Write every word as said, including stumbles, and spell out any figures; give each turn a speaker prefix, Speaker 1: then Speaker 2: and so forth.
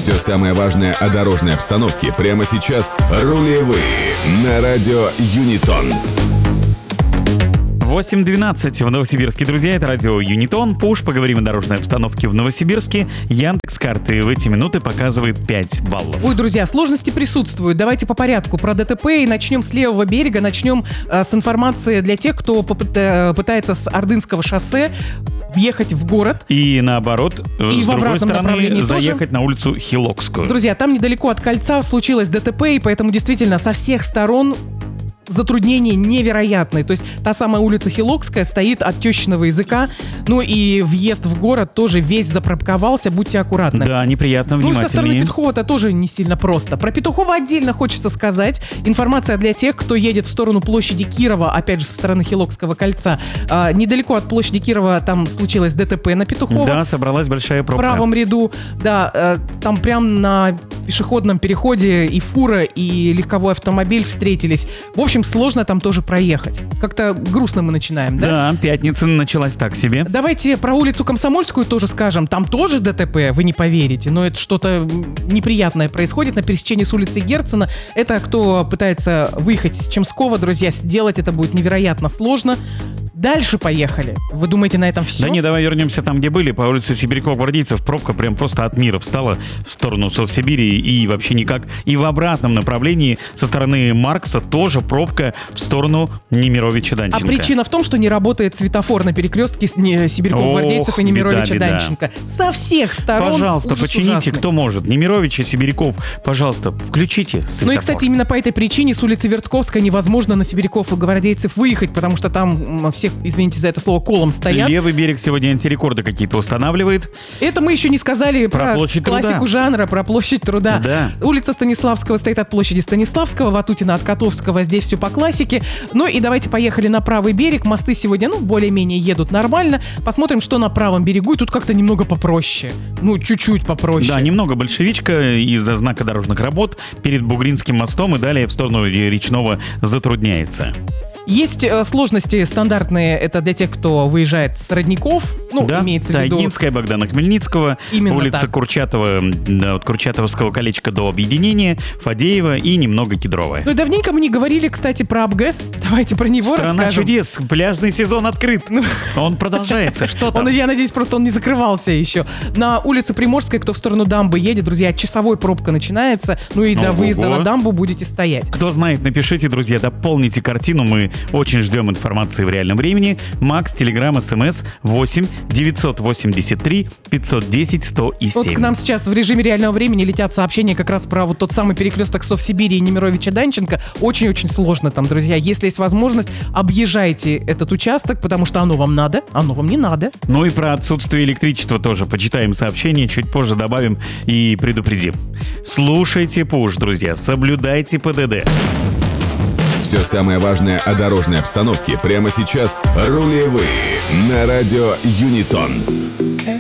Speaker 1: Все самое важное о дорожной обстановке прямо сейчас. Рулевые на радио Юнитон.
Speaker 2: восемь двенадцать в Новосибирске, друзья, это радио Юнитон. Пуш, поговорим о дорожной обстановке в Новосибирске. Яндекс.Карты в эти минуты показывает пять баллов.
Speaker 3: Ой, друзья, сложности присутствуют. Давайте по порядку про ДТП и начнем с левого берега. Начнем э, с информации для тех, кто попыта- пытается с Ордынского шоссе въехать в город.
Speaker 2: И наоборот,
Speaker 3: И
Speaker 2: с
Speaker 3: в
Speaker 2: другой
Speaker 3: обратном
Speaker 2: стороны,
Speaker 3: направлении
Speaker 2: заехать на улицу Хилокскую.
Speaker 3: Друзья, там недалеко от кольца случилось ДТП, и поэтому действительно со всех сторон затруднения невероятные. То есть та самая улица Хилокская стоит от тещиного языка. Ну и въезд в город тоже весь запробковался. Будьте аккуратны.
Speaker 2: Да, неприятно,
Speaker 3: Ну и со стороны
Speaker 2: внимательнее.
Speaker 3: Петухова-то тоже не сильно просто. Про Петухова отдельно хочется сказать. Информация для тех, кто едет в сторону площади Кирова, опять же, со стороны Хилокского кольца. А, недалеко от площади Кирова там случилось ДТП на Петухова.
Speaker 2: Да, собралась большая
Speaker 3: В
Speaker 2: пробка.
Speaker 3: правом ряду. Да, э, там прям на пешеходном переходе и фура, и легковой автомобиль встретились. В общем, сложно там тоже проехать. Как-то грустно мы начинаем, да?
Speaker 2: Да, пятница началась так себе.
Speaker 3: Давайте про улицу Комсомольскую тоже скажем. Там тоже ДТП, вы не поверите, но это что-то неприятное происходит на пересечении с улицей Герцена. Это кто пытается выехать с Чемского, друзья, сделать это будет невероятно сложно. Дальше поехали. Вы думаете, на этом все?
Speaker 2: Да не, давай вернемся там, где были. По улице Сибиряков-Гвардейцев пробка прям просто от мира встала в сторону Совсибири и вообще никак. И в обратном направлении со стороны Маркса тоже пробка в сторону Немировича-Данченко.
Speaker 3: А причина в том, что не работает светофор на перекрестке с не- Сибиряков-Гвардейцев
Speaker 2: Ох,
Speaker 3: и
Speaker 2: беда,
Speaker 3: Немировича-Данченко. Со всех сторон.
Speaker 2: Пожалуйста,
Speaker 3: ужас
Speaker 2: почините,
Speaker 3: ужасный.
Speaker 2: кто может. Немирович и Сибиряков, пожалуйста, включите светофор.
Speaker 3: Ну и, кстати, именно по этой причине с улицы Вертковской невозможно на Сибиряков и Гвардейцев выехать, потому что там м, всех, извините за это слово, колом стоят.
Speaker 2: Левый берег сегодня антирекорды какие-то устанавливает.
Speaker 3: Это мы еще не сказали
Speaker 2: Про
Speaker 3: про,
Speaker 2: площадь труда.
Speaker 3: классику жанра, про площадь труда.
Speaker 2: Да.
Speaker 3: Улица Станиславского стоит от площади Станиславского, Ватутина от Котовского, здесь все по классике. Ну и давайте поехали на правый берег. Мосты сегодня, ну, более-менее едут нормально. Посмотрим, что на правом берегу. И тут как-то немного попроще. Ну, чуть-чуть попроще.
Speaker 2: Да, немного большевичка из-за знака дорожных работ перед Бугринским мостом и далее в сторону речного затрудняется.
Speaker 3: Есть э, сложности стандартные, это для тех, кто выезжает с родников, ну,
Speaker 2: да,
Speaker 3: имеется
Speaker 2: да,
Speaker 3: в виду...
Speaker 2: Егинская, Богдана Хмельницкого,
Speaker 3: Именно
Speaker 2: улица
Speaker 3: так.
Speaker 2: Курчатова, да, от Курчатовского колечка до Объединения, Фадеева и немного Кедровая.
Speaker 3: Ну и давненько мы не говорили, кстати, про Абгэс. Давайте про него
Speaker 2: Страна
Speaker 3: расскажем.
Speaker 2: чудес, пляжный сезон открыт. Он продолжается. Что там?
Speaker 3: Он, я надеюсь, просто он не закрывался еще. На улице Приморской, кто в сторону дамбы едет, друзья, часовой пробка начинается, ну и до
Speaker 2: Ого-го.
Speaker 3: выезда на дамбу будете стоять.
Speaker 2: Кто знает, напишите, друзья, дополните картину. Мы очень ждем информации в реальном времени. Макс, Телеграм, СМС восемь девятьсот восемьдесят три пятьсот десять сто и
Speaker 3: Вот
Speaker 2: семь.
Speaker 3: к нам сейчас в режиме реального времени летят сообщения как раз про вот тот самый перекресток Совсибири и Немировича-Данченко. Очень-очень сложно там, друзья. Если есть возможность, объезжайте этот участок, потому что оно вам надо, оно вам не надо.
Speaker 2: Ну и про отсутствие электричества тоже почитаем сообщение, чуть позже добавим и предупредим. Слушайте Пуш, друзья, соблюдайте ПДД.
Speaker 1: Все самое важное о дорожной обстановке прямо сейчас. Рулевые на радио Юнитон.